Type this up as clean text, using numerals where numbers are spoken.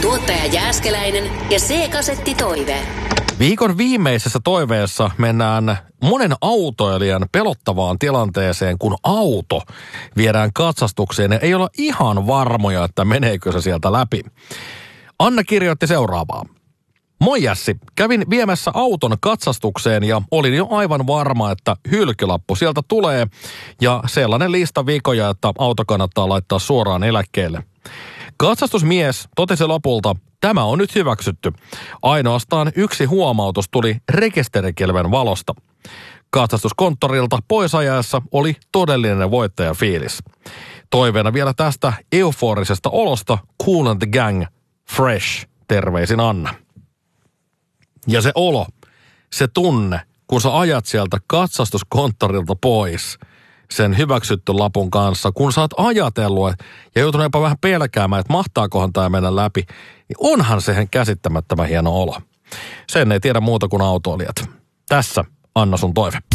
Tuottaja Jääskeläinen ja C-kasetti Toive. Viikon viimeisessä toiveessa mennään monen autoilijan pelottavaan tilanteeseen, kun auto viedään katsastukseen ja ei olla ihan varmoja, että meneekö se sieltä läpi. Anna kirjoitti seuraavaa. Moi Jässi, kävin viemässä auton katsastukseen ja olin jo aivan varma, että hylkylappu sieltä tulee ja sellainen lista viikoja, että auto kannattaa laittaa suoraan eläkkeelle. Katsastusmies totesi lopulta, tämä on nyt hyväksytty. Ainoastaan yksi huomautus tuli rekisterikilven valosta. Katsastuskonttorilta pois ajaessa oli todellinen voittajafiilis. Toiveena vielä tästä euforisesta olosta Kool and the Gang Fresh. Terveisin Anna. Ja se olo, se tunne, kun sä ajat sieltä katsastuskonttorilta pois sen hyväksytty lapun kanssa, kun sä oot ajatellut ja joutunut jopa vähän pelkäämään, että mahtaakohan tämä mennä läpi, niin onhan se käsittämättömän hieno olo. Sen ei tiedä muuta kuin autoilijat. Tässä Anna sun toive.